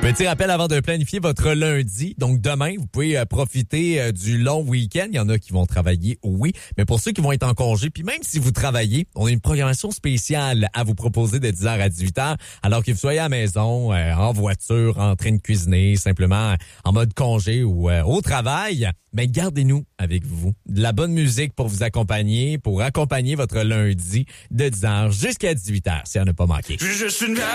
Petit rappel avant de planifier votre lundi. Donc, demain, vous pouvez profiter du long week-end. Il y en a qui vont travailler, oui. Mais pour ceux qui vont être en congé, puis même si vous travaillez, on a une programmation spéciale à vous proposer de 10h à 18h. Alors que vous soyez à la maison, en voiture, en train de cuisiner, simplement en mode congé ou au travail, ben gardez-nous avec vous. De la bonne musique pour vous accompagner, pour accompagner votre lundi de 10h jusqu'à 18h, si à ne pas manquer. Je suis une